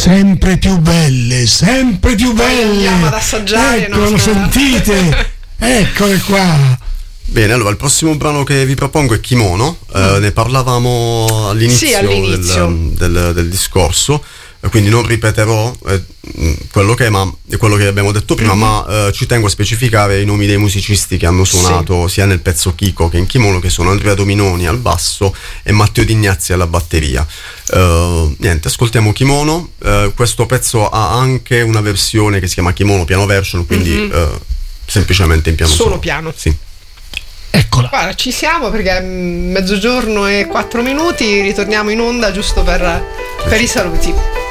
sempre più belle, sempre più belle. Andiamo ad assaggiare. Ecco, lo sentite? Eccole qua. Bene, allora il prossimo brano che vi propongo è Kimono. Ne parlavamo all'inizio, del discorso, quindi non ripeterò quello che abbiamo detto prima, ma ci tengo a specificare i nomi dei musicisti che hanno suonato sia nel pezzo Kiko che in Kimono, che sono Andrea Dominoni al basso e Matteo Dignazzi alla batteria. Niente, ascoltiamo Kimono. Questo pezzo ha anche una versione che si chiama Kimono piano version, quindi semplicemente in piano solo piano. Sì. Eccola. Guarda, ci siamo perché è mezzogiorno e 4 minuti, ritorniamo in onda giusto per i saluti.